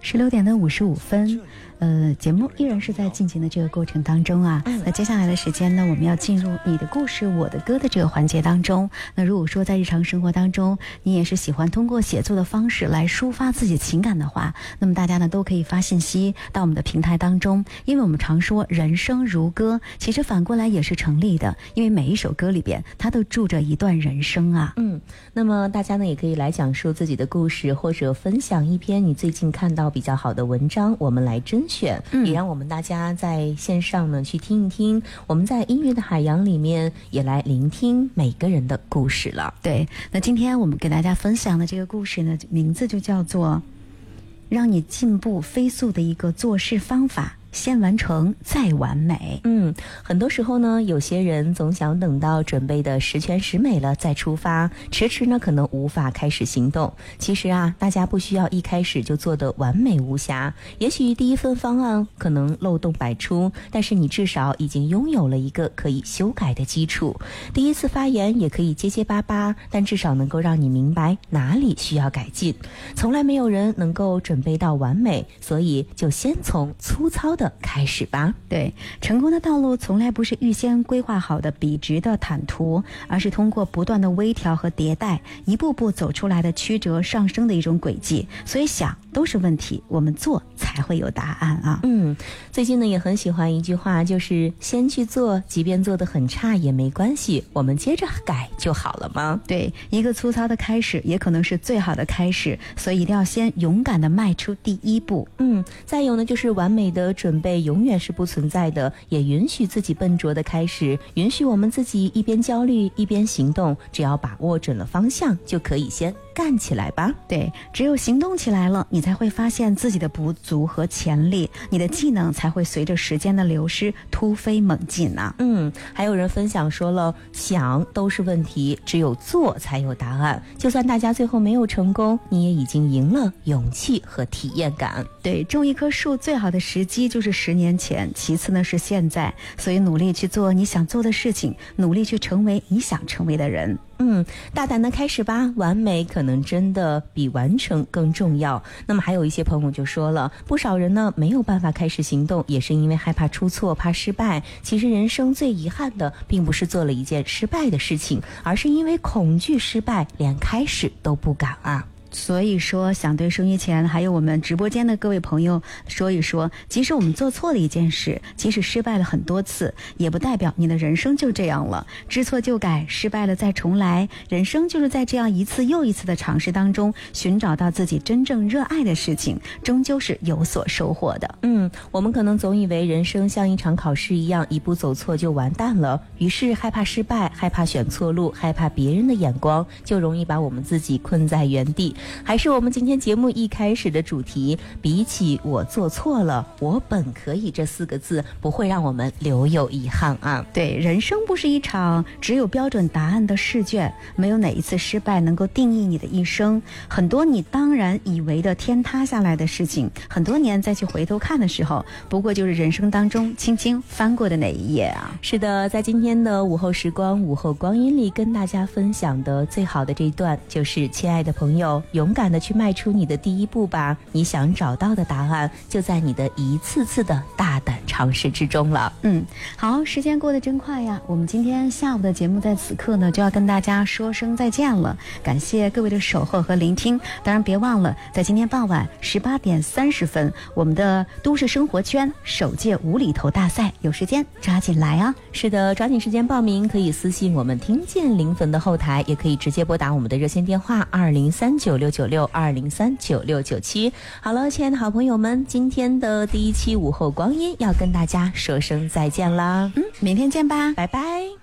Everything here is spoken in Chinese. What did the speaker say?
16点的55分。节目依然是在进行的这个过程当中啊。那接下来的时间呢，我们要进入你的故事我的歌的这个环节当中。那如果说在日常生活当中，你也是喜欢通过写作的方式来抒发自己情感的话，那么大家呢都可以发信息到我们的平台当中。因为我们常说人生如歌，其实反过来也是成立的，因为每一首歌里边它都住着一段人生啊。 那么大家呢也可以来讲述自己的故事，或者分享一篇你最近看到比较好的文章，我们来甄选，也让我们大家在线上呢去听一听，我们在音乐的海洋里面也来聆听每个人的故事了。 对，那今天我们给大家分享的这个故事呢，名字就叫做让你进步飞速的一个做事方法，先完成再完美。 很多时候呢，有些人总想等到准备的十全十美了再出发，迟迟呢可能无法开始行动。其实啊，大家不需要一开始就做得完美无瑕，也许第一份方案可能漏洞百出，但是你至少已经拥有了一个可以修改的基础。第一次发言也可以结结巴巴，但至少能够让你明白哪里需要改进。从来没有人能够准备到完美，所以就先从粗糙的开始吧。 对，成功的道路从来不是预先规划好的笔直的坦途，而是通过不断的微调和迭代，一步步走出来的曲折上升的一种轨迹。所以想都是问题，我们做才会有答案啊。 最近呢也很喜欢一句话，就是先去做，即便做得很差也没关系，我们接着改就好了吗？ 对，一个粗糙的开始也可能是最好的开始，所以一定要先勇敢地迈出第一步。 再有呢，就是完美的准备永远是不存在的，也允许自己笨拙的开始，允许我们自己一边焦虑一边行动，只要把握准了方向，就可以先干起来吧。 对，只有行动起来了，你才会发现自己的不足和潜力，你的技能才会随着时间的流失突飞猛进啊。 还有人分享说了，想都是问题，只有做才有答案。就算大家最后没有成功，你也已经赢了勇气和体验感。 对，种一棵树最好的时机就是10年前，其次呢是现在，所以努力去做你想做的事情，努力去成为你想成为的人。 大胆的开始吧，完美可能真的比完成更重要。那么还有一些朋友就说了，不少人呢没有办法开始行动，也是因为害怕出错，怕失败。其实人生最遗憾的并不是做了一件失败的事情，而是因为恐惧失败，连开始都不敢啊。 所以说，想对收音前还有我们直播间的各位朋友说一说，即使我们做错了一件事，即使失败了很多次，也不代表你的人生就这样了。知错就改，失败了再重来，人生就是在这样一次又一次的尝试当中，寻找到自己真正热爱的事情，终究是有所收获的。 我们可能总以为人生像一场考试一样，一步走错就完蛋了，于是害怕失败，害怕选错路，害怕别人的眼光，就容易把我们自己困在原地。还是我们今天节目一开始的主题，比起我做错了，我本可以这4个字不会让我们留有遗憾啊。 对，人生不是一场只有标准答案的试卷，没有哪一次失败能够定义你的一生。很多你当然以为的天塌下来的事情，很多年再去回头看的时候，不过就是人生当中轻轻翻过的那一页啊。 是的，在今天的午后时光、午后光阴里，跟大家分享的最好的这一段，就是亲爱的朋友，勇敢的去迈出你的第一步吧，你想找到的答案就在你的一次次的大胆尝试之中了。 好，时间过得真快呀，我们今天下午的节目在此刻呢就要跟大家说声再见了，感谢各位的守候和聆听。当然别忘了，在今天傍晚18点30分，我们的都市生活圈首届无厘头大赛，有时间抓紧来啊。 是的，抓紧时间报名，可以私信我们听见零粉的后台，也可以直接拨打我们的热线电话20396962039697。好了，亲爱的好朋友们，今天的第一期午后光阴要跟大家说声再见啦。 明天见吧， 拜拜。